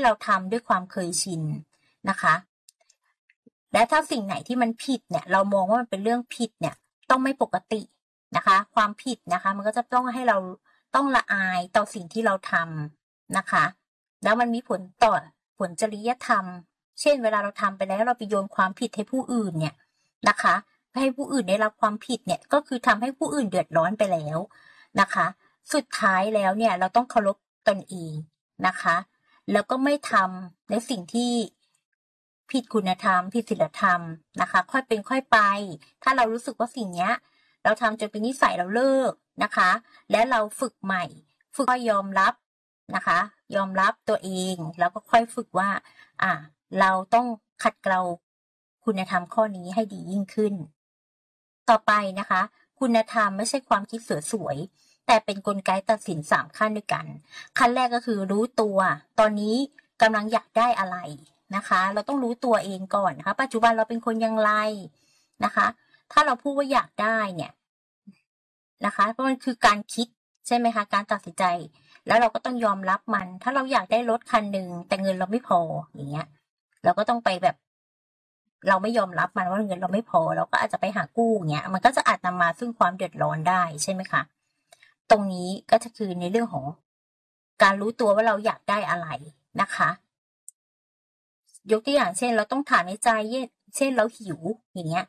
เราทำด้วยความเคยชินนะคะและถ้าสิ่งไหนที่มันผิดเนี่ยเรามองว่ามันเป็นเรื่องผิดเนี่ยต้องไม่ปกตินะคะความผิดนะคะมันก็จะต้องให้เราต้องละอายต่อสิ่งที่เราทำนะคะแล้วมันมีผลจริยธรรมเช่นเวลาเราทำไปแล้วเราไปโยนความผิดให้ผู้อื่นเนี่ยนะคะให้ผู้อื่นได้รับความผิดเนี่ยก็คือทำให้ผู้อื่นเดือดร้อนไปแล้วนะคะสุดท้ายแล้วเนี่ยเราต้องเคารพตนเองนะคะแล้วก็ไม่ทำในสิ่งที่ผิดคุณธรรมผิดศีลธรรมนะคะค่อยเป็นค่อยไปถ้าเรารู้สึกว่าสิ่งเนี้ยเราทำจนเป็นนิสัยเราเลิกนะคะและเราฝึกใหม่ฝึกค่อยยอมรับนะคะยอมรับตัวเองแล้วก็ค่อยฝึกว่าเราต้องขัดเกลาคุณธรรมข้อนี้ให้ดียิ่งขึ้นต่อไปนะคะคุณธรรมไม่ใช่ความคิดสวยๆแต่เป็นกลไกตัดสิน3ขั้นด้วยกันขั้นแรกก็คือรู้ตัวตอนนี้กำลังอยากได้อะไรนะคะเราต้องรู้ตัวเองก่อนนะคะปัจจุบันเราเป็นคนอย่างไรนะคะถ้าเราพูดว่าอยากได้เนี่ยนะคะเพราะมันคือการคิดใช่ไหมคะการตัดสินใจแล้วเราก็ต้องยอมรับมันถ้าเราอยากได้รถคันหนึ่งแต่เงินเราไม่พออย่างเงี้ยเราก็ต้องไปแบบเราไม่ยอมรับมันว่าเงินเราไม่พอเราก็อาจจะไปหากู้เงี้ยมันก็จะอาจนำมาซึ่งความเดือดร้อนได้ใช่ไหมคะตรงนี้ก็จะคือในเรื่องของการรู้ตัวว่าเราอยากได้อะไรนะคะยกตัวอย่างเช่นเราต้องถามในใจเช่นเราหิวอย่างเงี้ย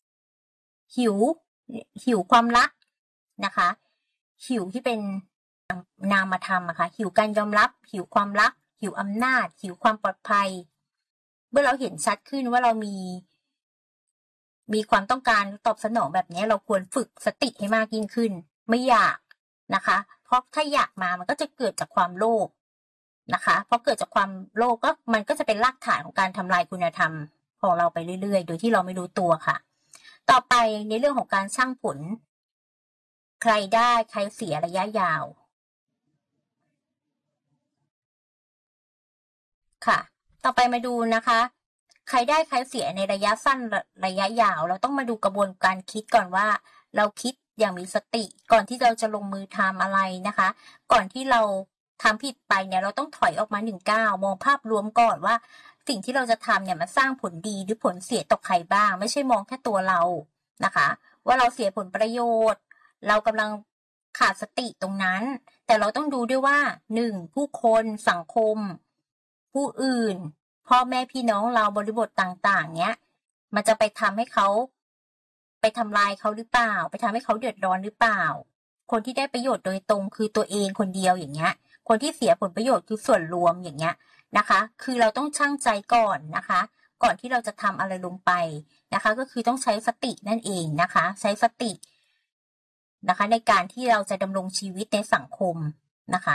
หิวความรักนะคะหิวที่เป็นนามธรรมอะค่ะหิวการยอมรับหิวความรักหิวอำนาจหิวความปลอดภัยเมื่อเราเห็นชัดขึ้นว่าเรามีความต้องการตอบสนองแบบนี้เราควรฝึกสติให้มากยิ่งขึ้นไม่อยากนะคะเพราะถ้าอยากมามันก็จะเกิดจากความโลภนะคะเพราะเกิดจากความโลภก็มันก็จะเป็นรากฐานของการทำลายคุณธรรมของเราไปเรื่อยๆโดยที่เราไม่รู้ตัวค่ะต่อไปในเรื่องของการชั่งผลใครได้ใครเสียระยะยาวค่ะต่อไปมาดูนะคะใครได้ใครเสียในระยะสั้นระยะยาวเราต้องมาดูกระบวนการคิดก่อนว่าเราคิดอย่างมีสติก่อนที่เราจะลงมือทำอะไรนะคะก่อนที่เราทำผิดไปเนี่ยเราต้องถอยออกมา1 ก้าวมองภาพรวมก่อนว่าสิ่งที่เราจะทำเนี่ยมันสร้างผลดีหรือผลเสียต่อใครบ้างไม่ใช่มองแค่ตัวเรานะคะว่าเราเสียผลประโยชน์เรากำลังขาดสติตรงนั้นแต่เราต้องดูด้วยว่า1ผู้คนสังคมผู้อื่นพ่อแม่พี่น้องเราบริบทต่างๆเนี้ยมันจะไปทำให้เขาไปทำลายเขาหรือเปล่าไปทำให้เขาเดือดร้อนหรือเปล่าคนที่ได้ประโยชน์โดยตรงคือตัวเองคนเดียวอย่างเงี้ยคนที่เสียผลประโยชน์คือส่วนรวมอย่างเงี้ยนะคะคือเราต้องชั่งใจก่อนนะคะก่อนที่เราจะทำอะไรลงไปนะคะก็คือต้องใช้สตินั่นเองนะคะใช้สตินะคะในการที่เราจะดำรงชีวิตในสังคมนะคะ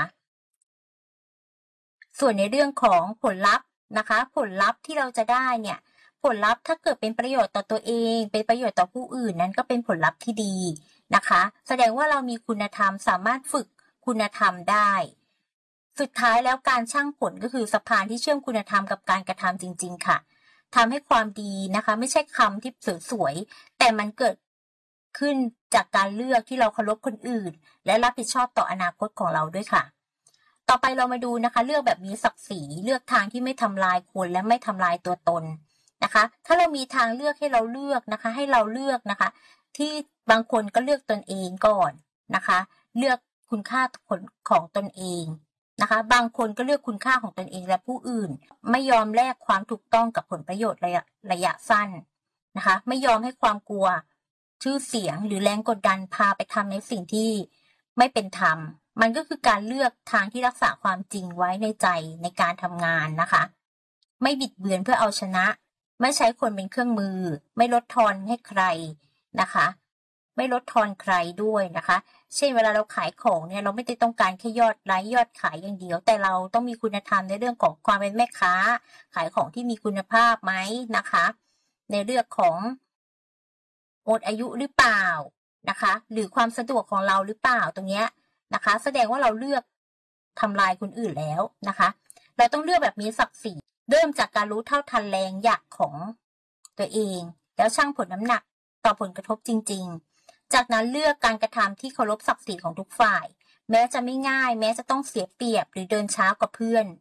ส่วนในเรื่องของผลลัพธ์นะคะผลลัพธ์ที่เราจะได้เนี่ยผลลัพธ์ถ้าเกิดเป็นประโยชน์ต่อตัวเองเป็นประโยชน์ต่อผู้อื่นนั้นก็เป็นผลลัพธ์ที่ดีนะคะแสดงว่าเรามีคุณธรรมสามารถฝึกคุณธรรมได้สุดท้ายแล้วการชั่งผลก็คือสะพานที่เชื่อมคุณธรรมกับการกระทำจริงๆค่ะทำให้ความดีนะคะไม่ใช่คำที่สวยๆแต่มันเกิดขึ้นจากการเลือกที่เราเคารพคนอื่นและรับผิดชอบต่ออนาคตของเราด้วยค่ะต่อไปเรามาดูนะคะเลือกแบบมีศักดิ์ศรีเลือกทางที่ไม่ทำลายคนและไม่ทำลายตัวตนนะคะถ้าเรามีทางเลือกให้เราเลือกนะคะให้เราเลือกนะคะที่บางคนก็เลือกตนเองก่อนนะคะเลือกคุณค่าของตนเองนะคะบางคนก็เลือกคุณค่าของตนเองและผู้อื่นไม่ยอมแลกความถูกต้องกับผลประโยชน์ระยะสั้นนะคะไม่ยอมให้ความกลัวชื่อเสียงหรือแรงกดดันพาไปทำในสิ่งที่ไม่เป็นธรรมมันก็คือการเลือกทางที่รักษาความจริงไว้ในใจในการทำงานนะคะไม่บิดเบือนเพื่อเอาชนะไม่ใช้คนเป็นเครื่องมือไม่ลดทอนให้ใครนะคะไม่ลดทอนใครด้วยนะคะเช่นเวลาเราขายของเนี่ยเราไม่ได้ต้องการแค่ยอดไลค์ยอดขายอย่างเดียวแต่เราต้องมีคุณธรรมในเรื่องของความเป็นแม่ค้าขายของที่มีคุณภาพไหมนะคะในเรื่องของหมดอายุหรือเปล่านะคะหรือความสะดวกของเราหรือเปล่าตรงเนี้ยนะคะแสดงว่าเราเลือกทำลายคนอื่นแล้วนะคะเราต้องเลือกแบบมีศักดิ์ศรีเริ่มจากการรู้เท่าทันแรงอยากของตัวเองแล้วชั่งผลน้ำหนักต่อผลกระทบจริงๆจากนั้นเลือกการกระทำที่เคารพศักดิ์ศรีของทุกฝ่ายแม้จะไม่ง่ายแม้จะต้องเสียเปรียบหรือเดินช้ากว่าเพื่อน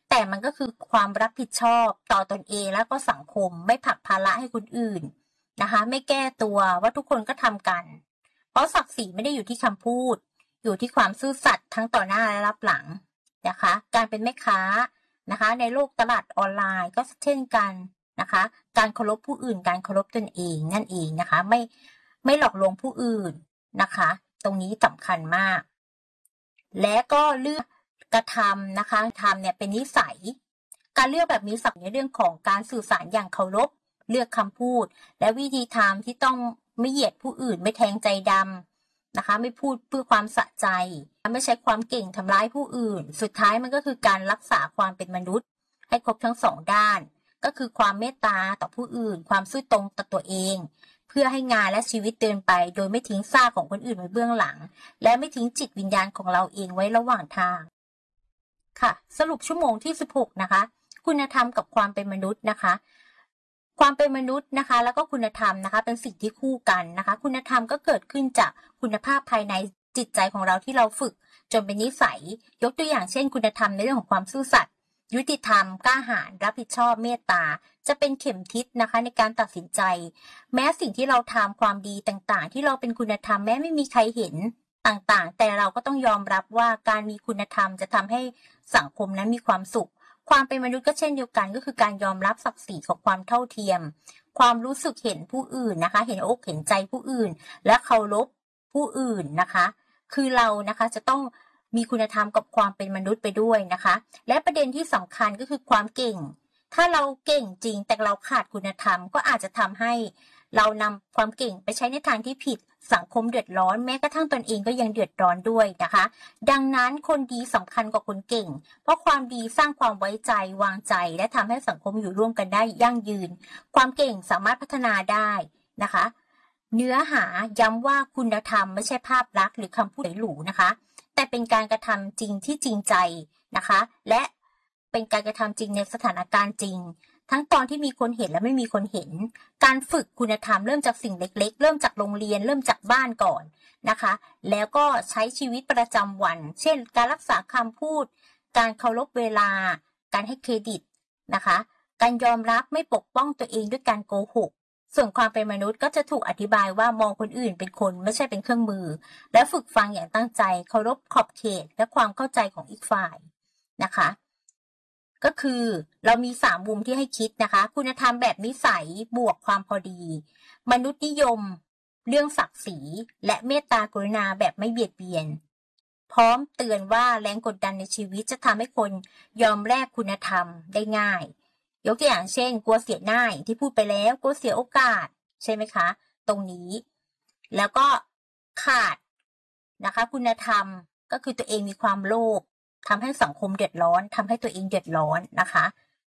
แต่มันก็คือความรับผิดชอบต่อตนเองแล้วก็สังคมไม่ผลักภาระให้คนอื่นนะคะไม่แก้ตัวว่าทุกคนก็ทำกันเพราะศักดิ์ศรีไม่ได้อยู่ที่คำพูดอยู่ที่ความซื่อสัตย์ทั้งต่อหน้าและรับหลังนะคะการเป็นแม่ค้านะคะในโลกตลาดออนไลน์ก็เช่นกันนะคะการเคารพผู้อื่นการเคารพตนเองนั่นเองนะคะไม่หลอกลวงผู้อื่นนะคะตรงนี้สำคัญมากและก็เลือกกระทำนะคะทำเนี่ยเป็นนิสัยการเลือกแบบมีศักดิ์ในเรื่องของการสื่อสารอย่างเคารพเลือกคำพูดและวิธีทำที่ต้องไม่เหยียดผู้อื่นไม่แทงใจดำนะคะไม่พูดเพื่อความสะใจไม่ใช้ความเก่งทำร้ายผู้อื่นสุดท้ายมันก็คือการรักษาความเป็นมนุษย์ให้ครบทั้งสองด้านก็คือความเมตตาต่อผู้อื่นความซื่อตรงต่อตัวเองเพื่อให้งานและชีวิตเดินไปโดยไม่ทิ้งซากของคนอื่นไว้เบื้องหลังและไม่ทิ้งจิตวิญญาณของเราเองไว้ระหว่างทางค่ะสรุปชั่วโมงที่16นะคะคุณธรรมกับความเป็นมนุษย์นะคะความเป็นมนุษย์นะคะแล้วก็คุณธรรมนะคะเป็นสิ่งที่คู่กันนะคะคุณธรรมก็เกิดขึ้นจากคุณภาพภายในจิตใจของเราที่เราฝึกจนเป็นนิสัยยกตัวอย่างเช่นคุณธรรมในเรื่องของความซื่อสัตย์ยุติธรรมกล้าหาญรับผิดชอบเมตตาจะเป็นเข็มทิศนะคะในการตัดสินใจแม้สิ่งที่เราทำความดีต่างๆที่เราเป็นคุณธรรมแม้ไม่มีใครเห็นต่างๆแต่เราก็ต้องยอมรับว่าการมีคุณธรรมจะทำให้สังคมนั้นมีความสุขความเป็นมนุษย์ก็เช่นเดียวกันก็คือการยอมรับศักดิ์ศรีของความเท่าเทียมความรู้สึกเห็นผู้อื่นนะคะเห็นอกเห็นใจผู้อื่นและเคารพผู้อื่นนะคะคือเรานะคะจะต้องมีคุณธรรมกับความเป็นมนุษย์ไปด้วยนะคะและประเด็นที่สำคัญก็คือความเก่งถ้าเราเก่งจริงแต่เราขาดคุณธรรมก็อาจจะทำให้เรานำความเก่งไปใช้ในทางที่ผิดสังคมเดือดร้อนแม้กระทั่งตนเองก็ยังเดือดร้อนด้วยนะคะดังนั้นคนดีสำคัญกว่าคนเก่งเพราะความดีสร้างความไว้ใจวางใจและทำให้สังคมอยู่ร่วมกันได้ยั่งยืนความเก่งสามารถพัฒนาได้นะคะเนื้อหาย้ำว่าคุณธรรมไม่ใช่ภาพลักษณ์หรือคำพูดหรูนะคะแต่เป็นการกระทำจริงที่จริงใจนะคะและเป็นการกระทำจริงในสถานการณ์จริงทั้งตอนที่มีคนเห็นและไม่มีคนเห็นการฝึกคุณธรรมเริ่มจากสิ่งเล็กๆเริ่มจากโรงเรียนเริ่มจากบ้านก่อนนะคะแล้วก็ใช้ชีวิตประจำวันเช่นการรักษาคำพูดการเคารพเวลาการให้เครดิตนะคะการยอมรับไม่ปกป้องตัวเองด้วยการโกหกส่วนความเป็นมนุษย์ก็จะถูกอธิบายว่ามองคนอื่นเป็นคนไม่ใช่เป็นเครื่องมือและฝึกฟังอย่างตั้งใจเคารพขอบเขตและความเข้าใจของอีกฝ่ายนะคะก็คือเรามี3มุมที่ให้คิดนะคะคุณธรรมแบบนิสัยบวกความพอดีมนุษย์นิยมเรื่องศักดิ์ศรีและเมตตากรุณาแบบไม่เบียดเบียนพร้อมเตือนว่าแรงกดดันในชีวิตจะทำให้คนยอมแลกคุณธรรมได้ง่ายยกตัวอย่างเช่นกลัวเสียหน้าที่พูดไปแล้วกลัวเสียโอกาสใช่ไหมคะตรงนี้แล้วก็ขาดนะคะคุณธรรมก็คือตัวเองมีความโลภทำให้สังคมเดือดร้อนทำให้ตัวเองเดือดร้อนนะคะ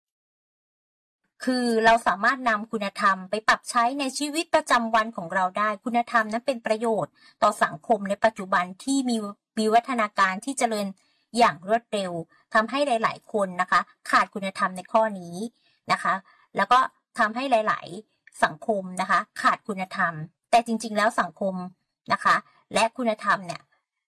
คือเราสามารถนำคุณธรรมไปปรับใช้ในชีวิตประจำวันของเราได้คุณธรรมนั้นเป็นประโยชน์ต่อสังคมในปัจจุบันที่มีวิวัฒนาการที่เจริญอย่างรวดเร็วทำให้หลายๆคนนะคะขาดคุณธรรมในข้อนี้นะคะแล้วก็ทำให้หลายๆสังคมนะคะขาดคุณธรรมแต่จริงๆแล้วสังคมนะคะและคุณธรรมเนี่ย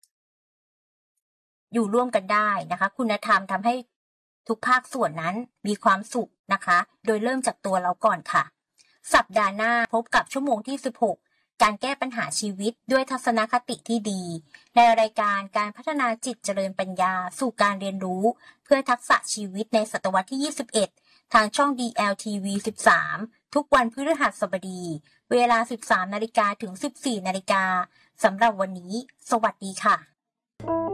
อยู่ร่วมกันได้นะคะคุณธรรมทำให้ทุกภาคส่วนนั้นมีความสุขนะคะโดยเริ่มจากตัวเราก่อนค่ะสัปดาห์หน้าพบกับชั่วโมงที่16การแก้ปัญหาชีวิตด้วยทัศนคติที่ดีในรายการการพัฒนาจิตเจริญปัญญาสู่การเรียนรู้เพื่อทักษะชีวิตในศตวรรษที่21ทางช่อง DLTV 13ทุกวันพฤหัสบดีเวลา 13 นาฬิกาถึง 14 นาฬิกาสำหรับวันนี้สวัสดีค่ะ